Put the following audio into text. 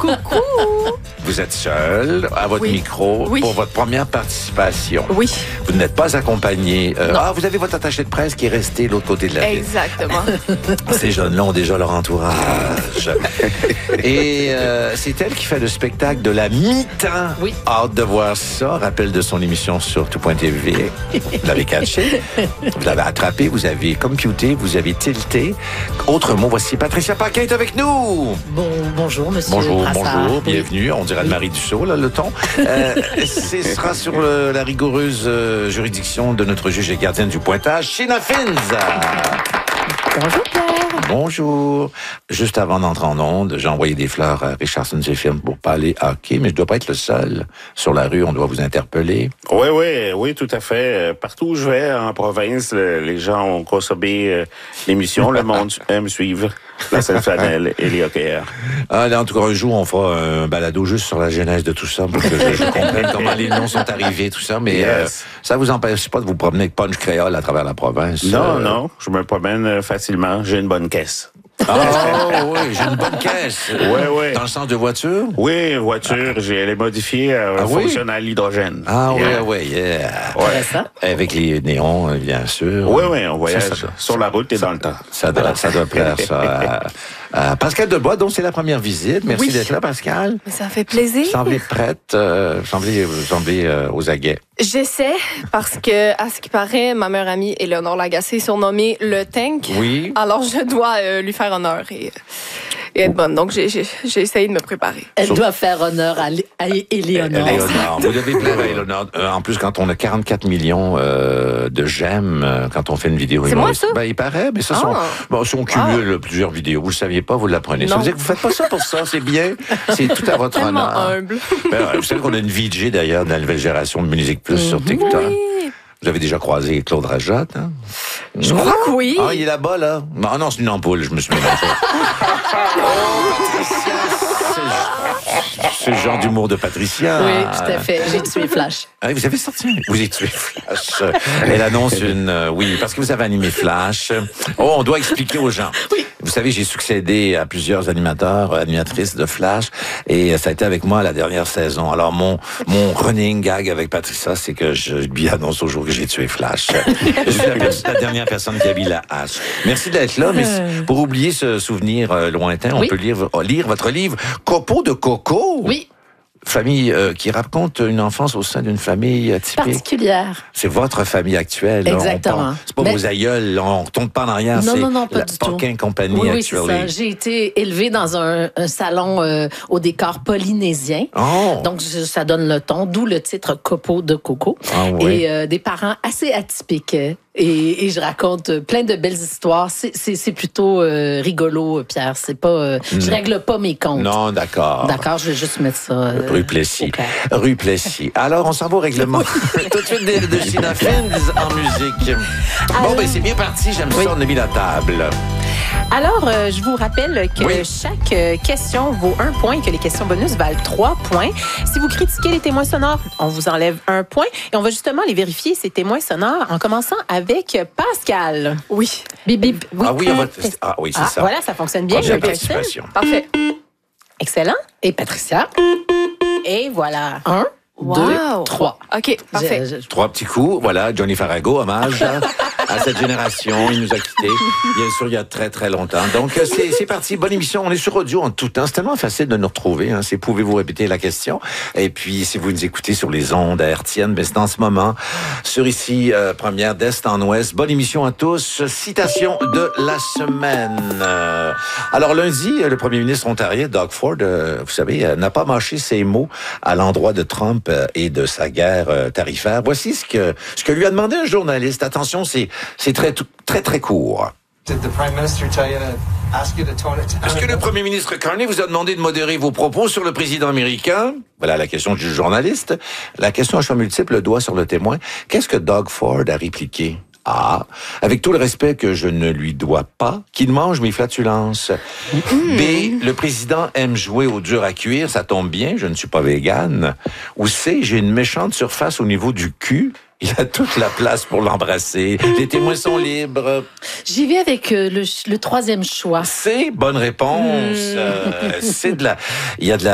Coucou! Vous êtes seul à votre micro pour votre première participation. Oui. Vous n'êtes pas accompagné. Vous avez votre attaché de presse qui est resté de l'autre côté de la ville. Exactement. Ces jeunes-là ont déjà leur entourage. Et c'est elle qui fait le spectacle de la mi-temps. Oui. Hâte de voir ça. Rappel de son émission sur tout.tv. Vous l'avez catché. Vous l'avez attrapé. Vous avez computé. Vous avez tilté. Autre mot, voici Patricia Paquin est avec nous. Bonjour, monsieur. Bonjour, Brassard. bienvenue. On dirait le mari du Sceau, là, le ton. Ce sera sur la rigoureuse juridiction de notre juge et gardienne du pointage, Sheena Fins. Bonjour, Pierre. Bonjour. Juste avant d'entrer en onde, j'ai envoyé des fleurs à Richardson Zephyr pour pas aller hockey, mais je dois pas être le seul. Sur la rue, on doit vous interpeller. Oui, tout à fait. Partout où je vais, en province, les gens ont consommé l'émission. Le monde aime suivre la Sainte-Flanelle et les hockeyeurs. En tout cas, un jour, on fera un balado juste sur la genèse de tout ça pour que je comprenne comment les noms sont arrivés, tout ça. Mais ça vous empêche pas de vous promener avec punch créole à travers la province? Non, je me promène facilement. J'ai une bonne caisse. Oui, j'ai une bonne caisse. Oui. Dans le sens de voiture? Oui, voiture, elle est modifiée, fonctionne à l'hydrogène. Yeah. Avec les néons, bien sûr. Oui, on voyage sur la route et dans le temps. Ça doit plaire, ça. Pascal Debois, donc c'est la première visite. Merci d'être là, Pascal. Mais ça fait plaisir. Semblez prête, semblez aux aguets. J'essaie parce que, à ce qui paraît, ma meilleure amie Éléonore Lagacé est surnommée le Tank. Oui. Alors, je dois lui faire honneur et être bonne. Donc, j'ai essayé de me préparer. Elle doit faire honneur à Éléonore. Vous devez plaire à Éléonore. En plus, quand on a 44 millions de j'aime, quand on fait une vidéo. C'est moi, ça? Il paraît, mais ça, si on cumule plusieurs vidéos, vous le saviez pas, vous l'apprenez. Ça veut dire que vous faites pas ça pour ça, c'est bien. C'est tout à votre honneur. Humble. Vous savez qu'on a une VJ, d'ailleurs, dans la nouvelle génération de Musique Plus sur TikTok. Oui. Vous avez déjà croisé Claude Rajotte, hein? Je crois que oui. Il est là-bas, là. Non, c'est une ampoule, je me suis mélangé. Patricia, c'est le genre d'humour de Patricia. Oui, tout à fait. J'ai tué Flash. Vous avez sorti? Vous avez tué Flash. Elle annonce parce que vous avez animé Flash. On doit expliquer aux gens. Oui. Vous savez, j'ai succédé à plusieurs animatrices de Flash, et ça a été avec moi la dernière saison. Alors, mon running gag avec Patricia, c'est que je lui annonce au jour que j'ai tué Flash. Je suis la dernière personne qui a mis la hache. Merci d'être là, mais pour oublier ce souvenir lointain, on peut lire votre livre « Copeaux de coco ». Oui. Famille qui raconte une enfance au sein d'une famille typique. Particulière. C'est votre famille actuelle. Exactement. C'est pas vos aïeuls, on ne retourne pas en arrière. Non, pas la du tout. Paquin Company Oui, actually. c'est ça. J'ai été élevée dans un salon au décor polynésien. Oh. Donc, ça donne le ton, d'où le titre Copeaux de coco. Et des parents assez atypiques. Et je raconte plein de belles histoires. C'est plutôt rigolo, Pierre. C'est pas, je règle pas mes comptes. Non, d'accord. D'accord, je vais juste mettre ça. Rue Plessis. Rue Plessis. Alors, on s'en va au règlement. Tout de suite de Sheena Fins en musique. C'est bien parti. J'aime ça. On a mis la table. Alors, je vous rappelle que chaque question vaut 1 point, que les questions bonus valent 3 points. Si vous critiquez les témoins sonores, on vous enlève 1 point. Et on va justement les vérifier, ces témoins sonores, en commençant avec Pascal. Oui. Bip, bip. Oui, c'est ça. Voilà, ça fonctionne bien. Première participation. Parfait. Excellent. Et Patricia. Et voilà. 1, 2, 3. OK, parfait. 3 petits coups. Voilà, Johnny Farago, hommage à cette génération. Il nous a quittés, bien sûr, il y a très, très longtemps. Donc, c'est parti. Bonne émission. On est sur audio en tout temps. C'est tellement facile de nous retrouver. Hein. Pouvez-vous répéter la question? Et puis, si vous nous écoutez sur les ondes hertziennes, c'est en ce moment, sur ici, première d'Est en Ouest. Bonne émission à tous. Citation de la semaine. Alors, lundi, le premier ministre ontarien, Doug Ford, vous savez, n'a pas mâché ses mots à l'endroit de Trump et de sa guerre tarifaire. Voici ce que lui a demandé un journaliste. Attention, c'est très court. Est-ce que le premier ministre Carney vous a demandé de modérer vos propos sur le président américain? Voilà la question du journaliste. La question à choix multiple, le doigt sur le témoin. Qu'est-ce que Doug Ford a répliqué? A, avec tout le respect que je ne lui dois pas, qu'il mange mes flatulences. B, le président aime jouer au dur à cuire, ça tombe bien, je ne suis pas végane. Ou C, j'ai une méchante surface au niveau du cul. Il a toute la place pour l'embrasser. Les témoins sont libres. J'y vais avec le troisième choix. C, bonne réponse. Il y a de la